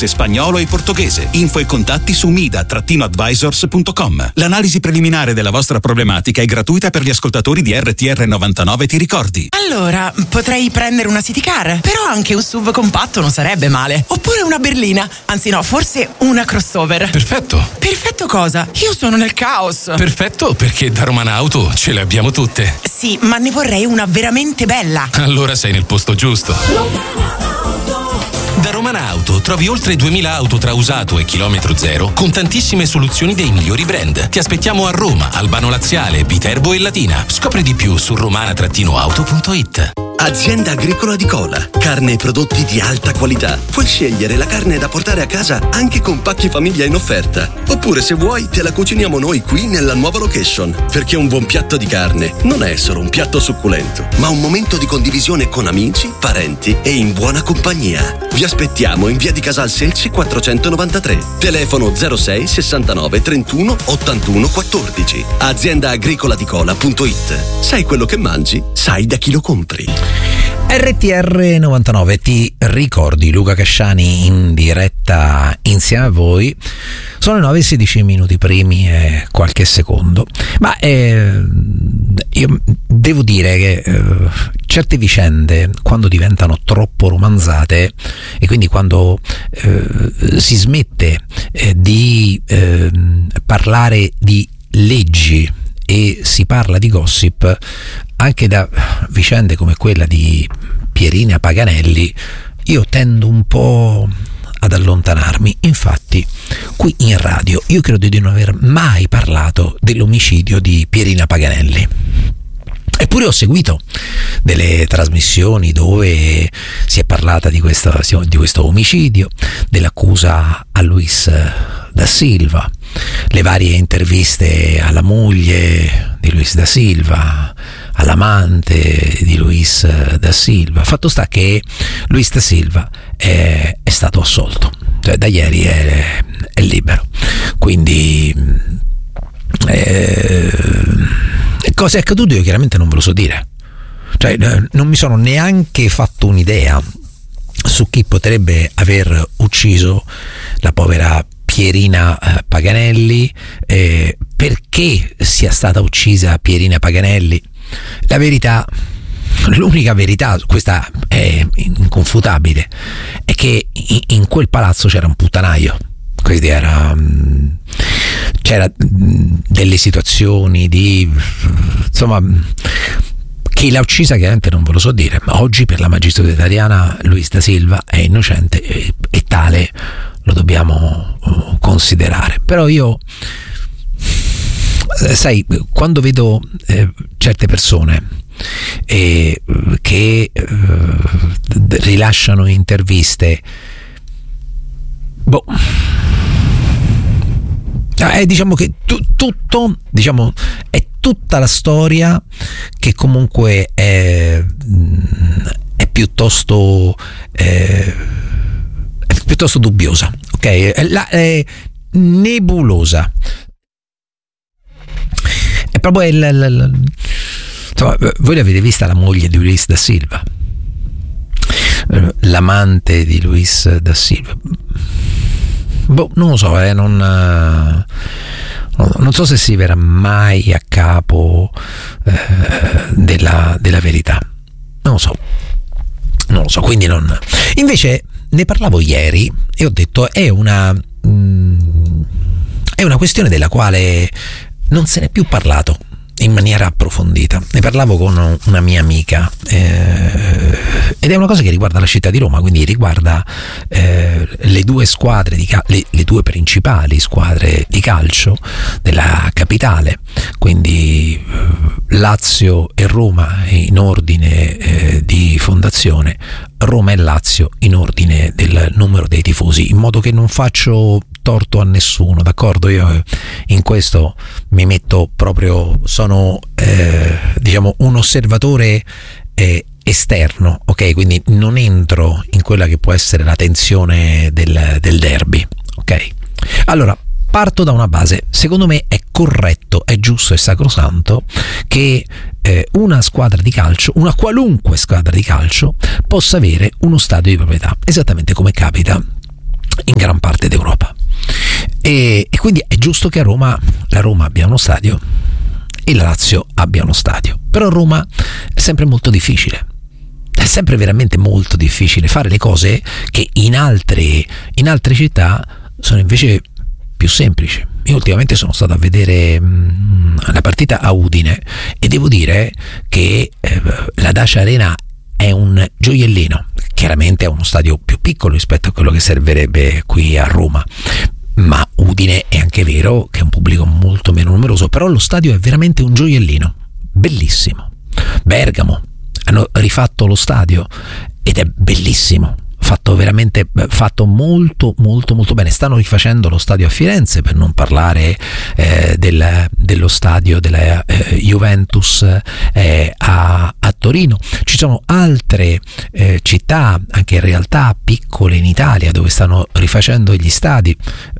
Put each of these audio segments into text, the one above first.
inglese, spagnolo e portoghese. Info e contatti su mida-advisors.com. L'analisi preliminare della vostra problematica è gratuita per gli ascoltatori di RTR 99, ti ricordi? Allora, potrei prendere una city car, però anche un SUV compatto non sarebbe male. Oppure una berlina, anzi no, forse una crossover. Perfetto. Perfetto cosa? Io sono nel caos. Perfetto, perché da Romana Auto ce le abbiamo tutte. Sì, ma ne vorrei una veramente bella. Allora sei nel posto giusto. Da Romana Auto trovi oltre 2000 auto tra usato e chilometro zero con tantissime soluzioni dei migliori brand. Ti aspettiamo a Roma, Albano Laziale, Viterbo e Latina. Scopri di più su romana-auto.it. Azienda Agricola di Cola. Carne e prodotti di alta qualità. Puoi scegliere la carne da portare a casa anche con pacchi famiglia in offerta. Oppure, se vuoi, te la cuciniamo noi qui nella nuova location. Perché un buon piatto di carne non è solo un piatto succulento, ma un momento di condivisione con amici, parenti e in buona compagnia. Vi aspettiamo in via di Casal Selci 493. Telefono 06 69 31 81 14. AziendaagricolaDicola.it. Sai quello che mangi? Sai da chi lo compri. RTR 99, ti ricordi? Luca Casciani in diretta insieme a voi. Sono le 9:16 primi e qualche secondo. Ma io devo dire che certe vicende, quando diventano troppo romanzate e quindi quando si smette di parlare di leggi e si parla di gossip, anche da vicende come quella di Pierina Paganelli, io tendo un po' ad allontanarmi. Infatti qui in radio io credo di non aver mai parlato dell'omicidio di Pierina Paganelli. Eppure ho seguito delle trasmissioni dove si è parlata di questo omicidio, dell'accusa a Luis da Silva, le varie interviste alla moglie di Luis da Silva, all'amante di Luis da Silva. Fatto sta che Luis da Silva è stato assolto, cioè da ieri è libero. Quindi cosa è accaduto io chiaramente non ve lo so dire, cioè non mi sono neanche fatto un'idea su chi potrebbe aver ucciso la povera Pierina Paganelli, perché sia stata uccisa Pierina Paganelli. La verità, l'unica verità, questa è inconfutabile, è che in quel palazzo c'era un puttanaio. Quindi c'era delle situazioni di, insomma, chi l'ha uccisa chiaramente non ve lo so dire, ma oggi per la magistratura italiana Luis da Silva è innocente e tale lo dobbiamo considerare. Però io, sai, quando vedo certe persone che rilasciano interviste, diciamo che tutto, diciamo, è tutta la storia che comunque è piuttosto dubbiosa, ok? È nebulosa. È proprio insomma, voi l'avete vista la moglie di Luis da Silva, l'amante di Luis da Silva. Non lo so, non so se si verrà mai a capo della verità. Non lo so, quindi non. Invece ne parlavo ieri e ho detto è una questione della quale non se n'è più parlato in maniera approfondita. Ne parlavo con una mia amica ed è una cosa che riguarda la città di Roma, quindi riguarda le due squadre le due principali squadre di calcio della capitale, quindi Lazio e Roma in ordine di fondazione, Roma e Lazio in ordine del numero dei tifosi, in modo che non faccio torto a nessuno, d'accordo? Io in questo mi metto proprio, sono diciamo un osservatore esterno, ok? Quindi non entro in quella che può essere la tensione del derby, ok? Allora, parto da una base. Secondo me è corretto, è giusto e sacrosanto che una squadra di calcio, una qualunque squadra di calcio, possa avere uno stadio di proprietà, esattamente come capita in gran parte d'Europa. E quindi è giusto che la Roma abbia uno stadio e la Lazio abbia uno stadio. Però Roma è sempre molto difficile. È sempre veramente molto difficile fare le cose che in altre città sono invece più semplici. Io ultimamente sono stato a vedere la partita a Udine e devo dire che la Dacia Arena è un gioiellino. Chiaramente è uno stadio più piccolo rispetto a quello che servirebbe qui a Roma, ma Udine è anche vero che è un pubblico molto meno numeroso, però lo stadio è veramente un gioiellino, bellissimo. Bergamo, hanno rifatto lo stadio ed è bellissimo, fatto molto molto molto bene. Stanno rifacendo lo stadio a Firenze, per non parlare dello stadio della Juventus a Torino. Ci sono altre città, anche in realtà piccole in Italia, dove stanno rifacendo gli stadi.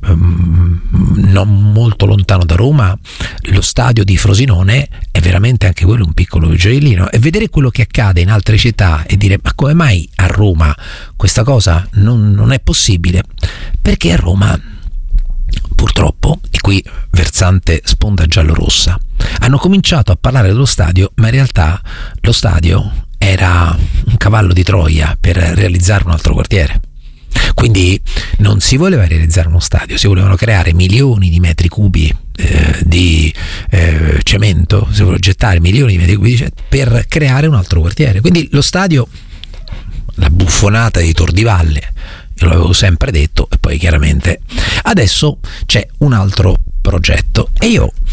Non molto lontano da Roma, lo stadio di Frosinone è veramente anche quello un piccolo gioiellino, e vedere quello che accade in altre città e dire: ma come mai a Roma questa cosa non è possibile? Perché a Roma, purtroppo, e qui versante sponda giallorossa, hanno cominciato a parlare dello stadio, ma in realtà lo stadio era un cavallo di Troia per realizzare un altro quartiere. Quindi non si voleva realizzare uno stadio, si volevano creare milioni di metri cubi di cemento, si volevano gettare milioni di metri cubi di cemento per creare un altro quartiere. Quindi lo stadio, la buffonata di Tor di Valle, io l'avevo sempre detto, e poi chiaramente adesso c'è un altro progetto, e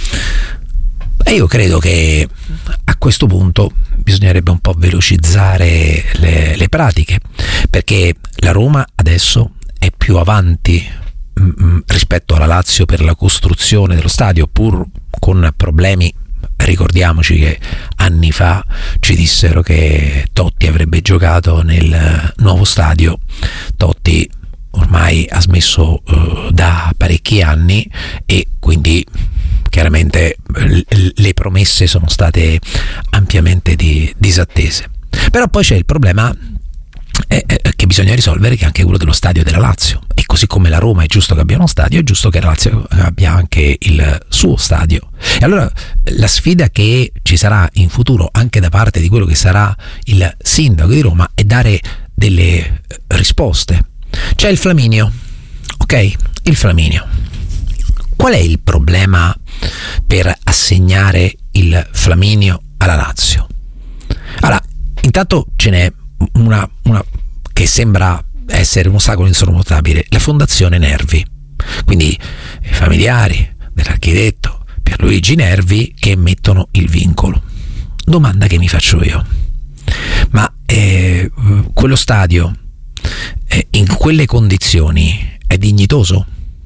io credo che a questo punto bisognerebbe un po' velocizzare le pratiche, perché la Roma adesso è più avanti rispetto alla Lazio per la costruzione dello stadio, pur con problemi. Ricordiamoci che anni fa ci dissero che Totti avrebbe giocato nel nuovo stadio. Totti ormai ha smesso da parecchi anni, e quindi chiaramente le promesse sono state ampiamente disattese. Però poi c'è il problema che bisogna risolvere, che è anche quello dello stadio della Lazio, e così come la Roma è giusto che abbia uno stadio, è giusto che la Lazio abbia anche il suo stadio. E allora la sfida che ci sarà in futuro anche da parte di quello che sarà il sindaco di Roma è dare delle risposte. C'è il Flaminio, ok? Il Flaminio. Qual è il problema per assegnare il Flaminio alla Lazio? Allora, intanto ce n'è una che sembra essere un ostacolo insormontabile: la Fondazione Nervi, quindi i familiari dell'architetto Pierluigi Nervi che mettono il vincolo. Domanda che mi faccio io: ma quello stadio in quelle condizioni è dignitoso?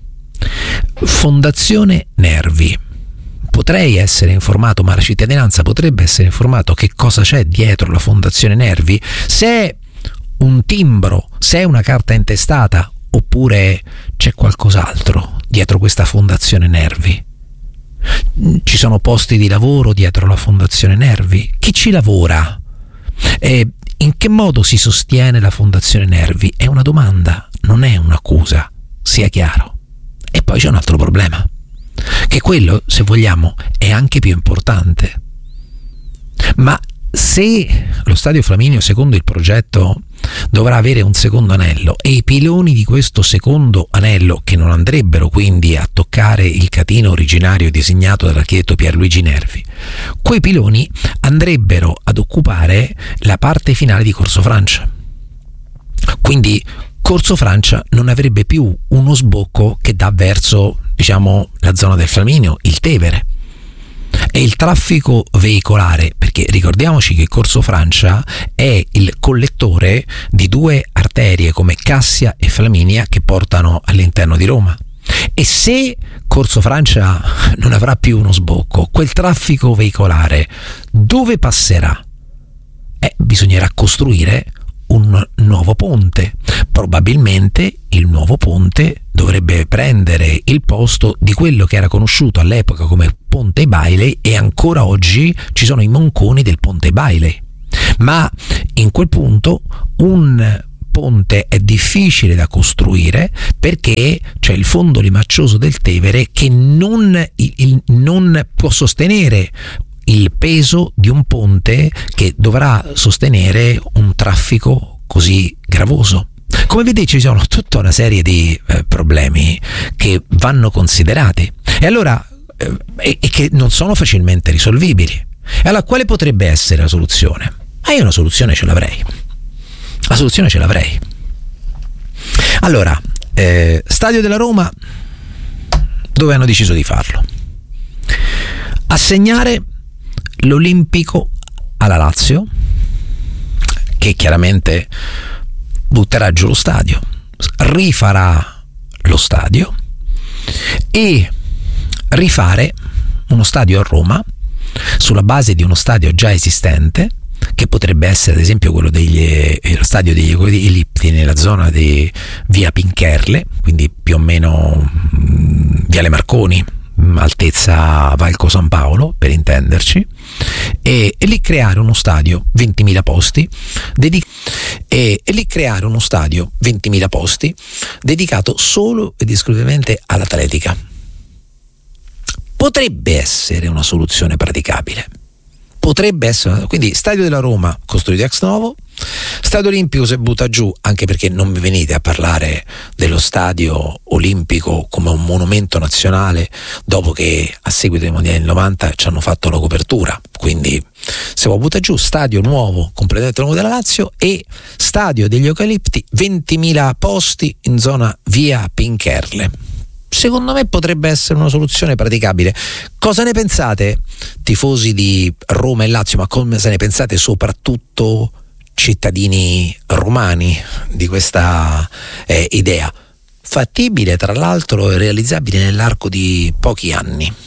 Fondazione Nervi, potrei essere informato, ma la cittadinanza potrebbe essere informato che cosa c'è dietro la Fondazione Nervi, se è un timbro, se è una carta intestata, oppure c'è qualcos'altro dietro questa Fondazione Nervi. Ci sono posti di lavoro dietro la Fondazione Nervi? Chi ci lavora? In che modo si sostiene la Fondazione Nervi? È una domanda, non è un'accusa, sia chiaro. E poi c'è un altro problema, che quello, se vogliamo, è anche più importante. Ma se lo Stadio Flaminio, secondo il progetto, dovrà avere un secondo anello, e i piloni di questo secondo anello, che non andrebbero quindi a toccare il catino originario disegnato dall'architetto Pierluigi Nervi, quei piloni andrebbero ad occupare la parte finale di Corso Francia. Quindi Corso Francia non avrebbe più uno sbocco che dà verso, diciamo, la zona del Flaminio, il Tevere. E il traffico veicolare, perché ricordiamoci che Corso Francia è il collettore di due arterie come Cassia e Flaminia che portano all'interno di Roma. E se Corso Francia non avrà più uno sbocco, quel traffico veicolare dove passerà? Bisognerà costruire un nuovo ponte. Probabilmente il nuovo ponte dovrebbe prendere il posto di quello che era conosciuto all'epoca come Ponte Bailey, e ancora oggi ci sono i monconi del Ponte Bailey. Ma in quel punto un ponte è difficile da costruire perché c'è il fondo limaccioso del Tevere che non può sostenere il peso di un ponte che dovrà sostenere un traffico così gravoso. Come vedete, ci sono tutta una serie di problemi che vanno considerati e allora e che non sono facilmente risolvibili. E allora quale potrebbe essere la soluzione? Io una soluzione ce l'avrei. La soluzione ce l'avrei. Allora, Stadio della Roma, dove hanno deciso di farlo? Assegnare l'Olimpico alla Lazio, che chiaramente butterà giù lo stadio, rifarà lo stadio e rifare uno stadio a Roma sulla base di uno stadio già esistente, che potrebbe essere ad esempio quello lo stadio degli Ellipti nella zona di via Pincherle, quindi più o meno viale Marconi, altezza Valco San Paolo per intenderci, e lì creare uno stadio 20.000 posti dedicato solo ed esclusivamente all'atletica. Potrebbe essere una soluzione praticabile. Quindi Stadio della Roma costruito ex novo, Stadio Olimpico si butta giù, anche perché non mi venite a parlare dello Stadio Olimpico come un monumento nazionale dopo che a seguito dei mondiali del 90 ci hanno fatto la copertura, quindi si può buttare giù Stadio nuovo, completamente nuovo della Lazio, e Stadio degli Eucalipti, 20.000 posti in zona via Pincherle. Secondo me potrebbe essere una soluzione praticabile. Cosa ne pensate, tifosi di Roma e Lazio, ma come se ne pensate soprattutto cittadini romani di questa idea? Fattibile, tra l'altro, e realizzabile nell'arco di pochi anni.